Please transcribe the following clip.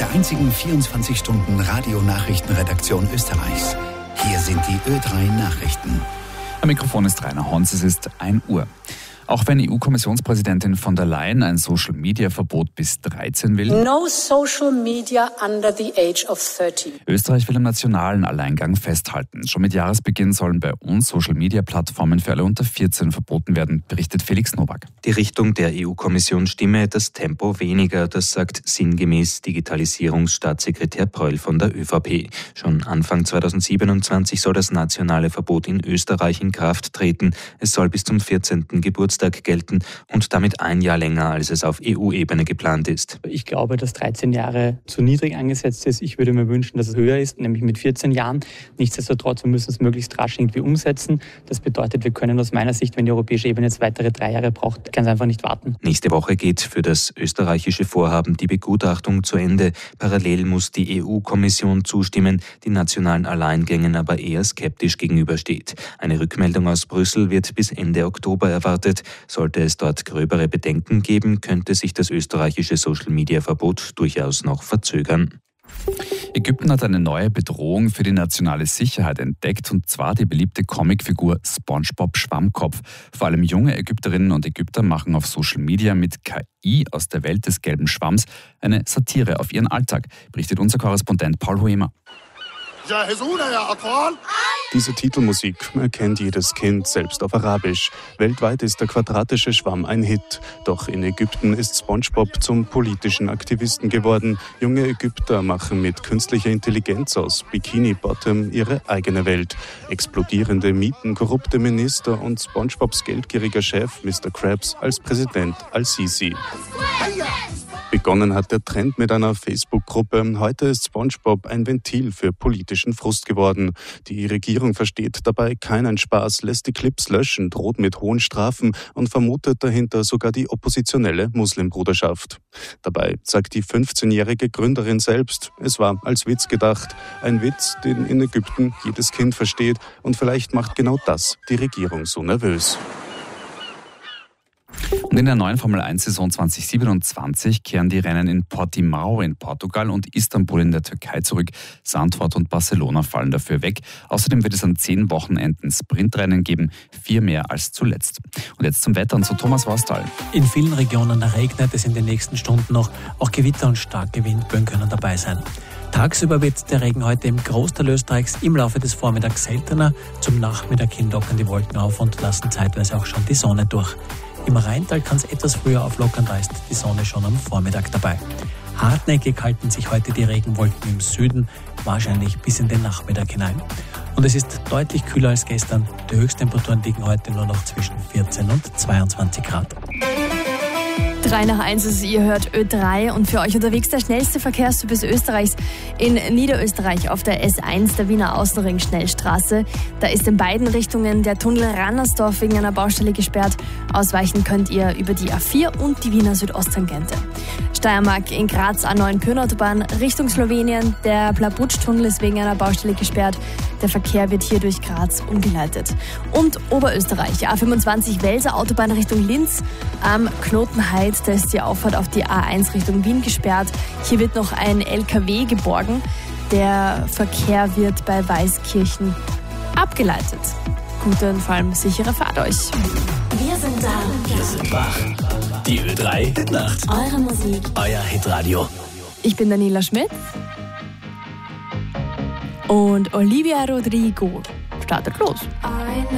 der einzigen 24-Stunden-Radio-Nachrichtenredaktion Österreichs. Hier sind die Ö3-Nachrichten. Am Mikrofon ist Rainer Honz, es ist 1 Uhr. Auch wenn EU-Kommissionspräsidentin von der Leyen ein Social-Media-Verbot bis 13 will. No social media under the age of 13. Österreich will am nationalen Alleingang festhalten. Schon mit Jahresbeginn sollen bei uns Social-Media-Plattformen für alle unter 14 verboten werden, berichtet Felix Nowak. Die Richtung der EU-Kommission stimme, das Tempo weniger, das sagt sinngemäß Digitalisierungsstaatssekretär Preul von der ÖVP. Schon Anfang 2027 soll das nationale Verbot in Österreich in Kraft treten. Es soll bis zum 14. Geburtstag gelten und damit ein Jahr länger, als es auf EU-Ebene geplant ist. Ich glaube, dass 13 Jahre zu niedrig angesetzt ist. Ich würde mir wünschen, dass es höher ist, nämlich mit 14 Jahren. Nichtsdestotrotz, wir müssen es möglichst rasch irgendwie umsetzen. Das bedeutet, wir können aus meiner Sicht, wenn die europäische Ebene jetzt weitere 3 Jahre braucht, ganz einfach nicht warten. Nächste Woche geht für das österreichische Vorhaben die Begutachtung zu Ende. Parallel muss die EU-Kommission zustimmen, die nationalen Alleingängen aber eher skeptisch gegenübersteht. Eine Rückmeldung aus Brüssel wird bis Ende Oktober erwartet. Sollte es dort gröbere Bedenken geben, könnte sich das österreichische Social-Media-Verbot durchaus noch verzögern. Ägypten hat eine neue Bedrohung für die nationale Sicherheit entdeckt, und zwar die beliebte Comicfigur SpongeBob Schwammkopf. Vor allem junge Ägypterinnen und Ägypter machen auf Social Media mit KI aus der Welt des gelben Schwamms eine Satire auf ihren Alltag, berichtet unser Korrespondent Paul Huemer. Diese Titelmusik erkennt jedes Kind, selbst auf Arabisch. Weltweit ist der quadratische Schwamm ein Hit. Doch in Ägypten ist SpongeBob zum politischen Aktivisten geworden. Junge Ägypter machen mit künstlicher Intelligenz aus Bikini Bottom ihre eigene Welt. Explodierende Mieten, korrupte Minister und SpongeBobs geldgieriger Chef Mr. Krabs als Präsident Al-Sisi. Begonnen hat der Trend mit einer Facebook-Gruppe. Heute ist SpongeBob ein Ventil für politischen Frust geworden. Die Regierung versteht dabei keinen Spaß, lässt die Clips löschen, droht mit hohen Strafen und vermutet dahinter sogar die oppositionelle Muslimbruderschaft. Dabei sagt die 15-jährige Gründerin selbst, es war als Witz gedacht. Ein Witz, den in Ägypten jedes Kind versteht, und vielleicht macht genau das die Regierung so nervös. Und in der neuen Formel-1-Saison 2027 kehren die Rennen in Portimão in Portugal und Istanbul in der Türkei zurück. Zandvoort und Barcelona fallen dafür weg. Außerdem wird es an 10 Wochenenden Sprintrennen geben, 4 mehr als zuletzt. Und jetzt zum Wetter und zu Thomas Worstal. In vielen Regionen regnet es in den nächsten Stunden noch. Auch Gewitter und starke Windböen können dabei sein. Tagsüber wird der Regen heute im Großteil Österreichs im Laufe des Vormittags seltener. Zum Nachmittag hin lockern die Wolken auf und lassen zeitweise auch schon die Sonne durch. Im Rheintal kann es etwas früher auflockern, da ist die Sonne schon am Vormittag dabei. Hartnäckig halten sich heute die Regenwolken im Süden, wahrscheinlich bis in den Nachmittag hinein. Und es ist deutlich kühler als gestern. Die Höchsttemperaturen liegen heute nur noch zwischen 14 und 22 Grad. 3 nach 1 ist, ihr hört Ö3 und für euch unterwegs der schnellste Verkehrsservice Österreichs in Niederösterreich auf der S1, der Wiener Außenring-Schnellstraße. Da ist in beiden Richtungen der Tunnel Rannersdorf wegen einer Baustelle gesperrt. Ausweichen könnt ihr über die A4 und die Wiener Südosttangente. Steiermark in Graz A9 Pyrnautobahn Richtung Slowenien. Der Plabutsch-Tunnel ist wegen einer Baustelle gesperrt. Der Verkehr wird hier durch Graz umgeleitet. Und Oberösterreich A25 Welser Autobahn Richtung Linz am Knotenheid. Da ist die Auffahrt auf die A1 Richtung Wien gesperrt. Hier wird noch ein LKW geborgen. Der Verkehr wird bei Weißkirchen abgeleitet. Gute und vor allem sichere Fahrt euch. Wir sind da. Wir sind wach. Die Ö3 Hit-Nacht. Eure Musik. Euer Hitradio. Ich bin Daniela Schmidt. Und Olivia Rodrigo startet los.